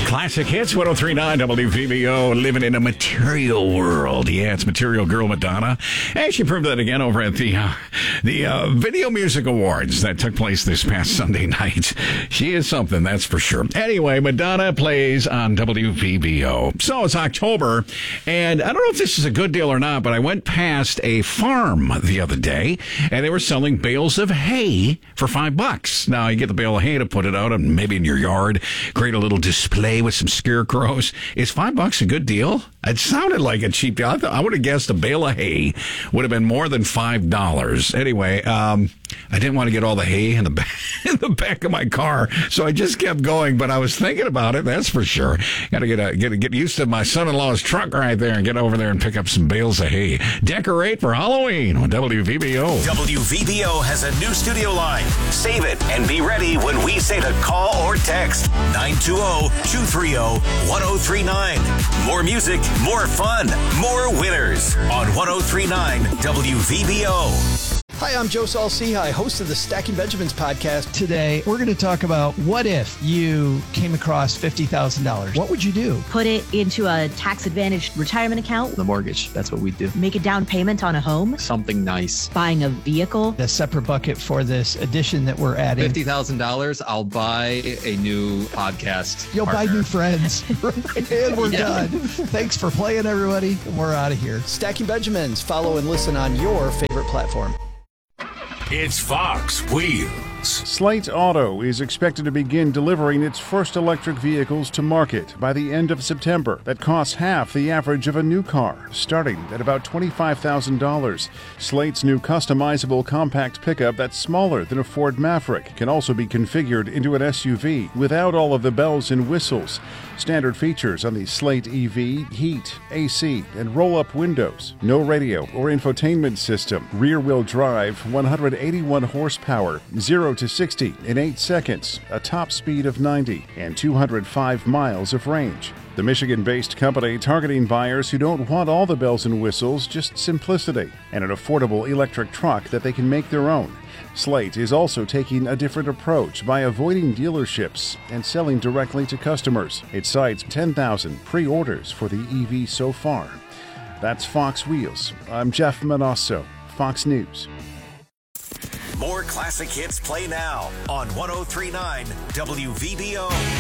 Classic Hits, 103.9 WVBO, living in a material world. Yeah, it's Material Girl Madonna. And she proved that again over at the Video Music Awards that took place this past Sunday night. She is something, that's for sure. Anyway, Madonna plays on WVBO. So it's October, and I don't know if this is a good deal or not, but I went past a farm the other day, and they were selling bales of hay for $5. Now, you get the bale of hay to put it out and maybe in your yard, create a little display with some scarecrows. Is $5 a good deal? It sounded like a cheap deal. I would have guessed a bale of hay would have been more than $5. Anyway, I didn't want to get all the hay in the back of my car, so I just kept going. But I was thinking about it, that's for sure. Got to get used to my son-in-law's truck right there and get over there and pick up some bales of hay. Decorate for Halloween on WVBO. WVBO has a new studio line. Save it and be ready when we say to call or text 920-230-1039. More music, more fun, more winners on 103.9 WVBO. Hi, I'm Joe Saul-Sehy, host of the Stacking Benjamins podcast. Today, we're going to talk about what if you came across $50,000? What would you do? Put it into a tax-advantaged retirement account. The mortgage, that's what we do. Make a down payment on a home. Something nice. Buying a vehicle. A separate bucket for this addition that we're adding. $50,000, I'll buy a new podcast You'll partner. buy new friends. And we're done. Thanks for playing, everybody. We're out of here. Stacking Benjamins. Follow and listen on your favorite platform. It's Fox Wheels. Slate Auto is expected to begin delivering its first electric vehicles to market by the end of September. That costs half the average of a new car, starting at about $25,000. Slate's new customizable compact pickup that's smaller than a Ford Maverick can also be configured into an SUV without all of the bells and whistles. Standard features on the Slate EV: heat, AC, and roll-up windows. No radio or infotainment system. Rear-wheel drive, 181 horsepower, 0 to 60 in 8 seconds, a top speed of 90, and 205 miles of range. The Michigan-based company targeting buyers who don't want all the bells and whistles, just simplicity, and an affordable electric truck that they can make their own. Slate is also taking a different approach by avoiding dealerships and selling directly to customers. It cites 10,000 pre-orders for the EV so far. That's Fox Wheels. I'm Jeff Manasso, Fox News. More classic hits play now on 103.9 WVBO.